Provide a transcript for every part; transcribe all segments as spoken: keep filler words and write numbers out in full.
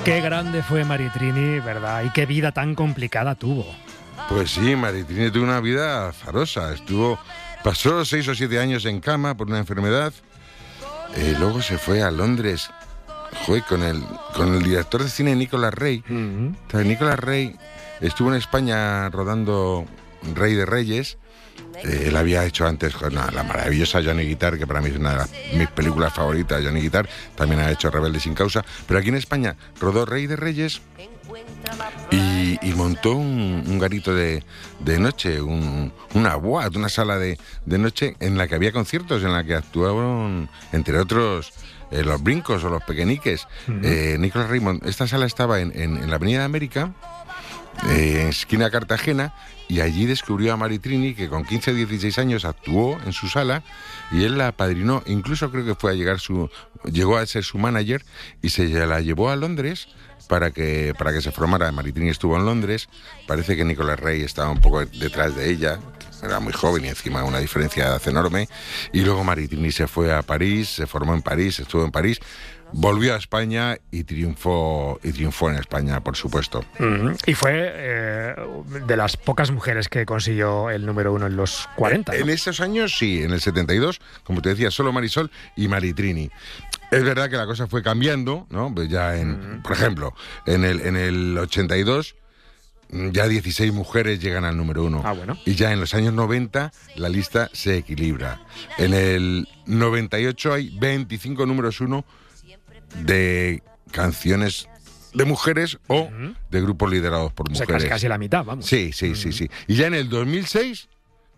Qué grande fue Maritrini, ¿verdad? Y qué vida tan complicada tuvo. Pues sí, Maritrini tuvo una vida azarosa. Estuvo, pasó seis o siete años en cama por una enfermedad. Eh, luego se fue a Londres, joder, con el, con el director de cine Nicolas Rey. Uh-huh. Entonces, Nicolas Rey estuvo en España rodando Rey de Reyes. Eh, él había hecho antes con la, la maravillosa Johnny Guitar, que para mí es una de las, mis películas favoritas, Johnny Guitar. También ha hecho Rebelde sin causa. Pero aquí en España rodó Rey de Reyes y, y montó un, un garito de, de noche, un, una boat, una sala de, de noche en la que había conciertos, en la que actuaron, entre otros, eh, los Brincos o los Pequeñiques. Uh-huh. eh, Nicolas Raymond, esta sala estaba en, en, en la Avenida de América, eh, en esquina Cartagena, y allí descubrió a Maritrini, que con quince o dieciséis años actuó en su sala, y él la apadrinó, incluso creo que fue a llegar su, llegó a ser su manager, y se la llevó a Londres para que, para que se formara. Maritrini estuvo en Londres, parece que Nicolas Rey estaba un poco detrás de ella, era muy joven y encima una diferencia de edad enorme, y luego Maritrini se fue a París, se formó en París, estuvo en París, volvió a España y triunfó y triunfó en España, por supuesto. Mm-hmm. Y fue eh, de las pocas mujeres que consiguió el número uno en los cuarenta, ¿no? En esos años sí, en el setenta y dos, como te decía, solo Marisol y Maritrini. Es verdad que la cosa fue cambiando, ¿no? Pues ya en, mm-hmm. por ejemplo, en el, en el ochenta y dos ya dieciséis mujeres llegan al número uno. Ah, bueno. Y ya en los años noventa la lista se equilibra. En el noventa y ocho hay veinticinco números uno de canciones de mujeres o uh-huh. de grupos liderados por mujeres. O sea, casi, casi la mitad, vamos. Sí, sí, uh-huh. sí, sí. Y ya en el dos mil seis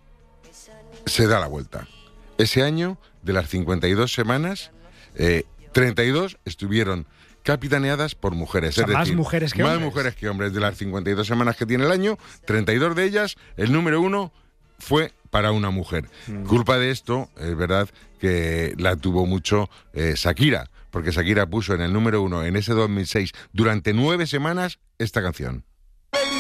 se da la vuelta. Ese año, de las cincuenta y dos semanas, eh, treinta y dos estuvieron capitaneadas por mujeres. O sea, es más decir, mujeres que más hombres. Más mujeres que hombres. De las cincuenta y dos semanas que tiene el año, treinta y dos de ellas, el número uno fue para una mujer. Uh-huh. Culpa de esto, es verdad que la tuvo mucho eh, Shakira, porque Shakira puso en el número uno en ese dos mil seis durante nueve semanas esta canción.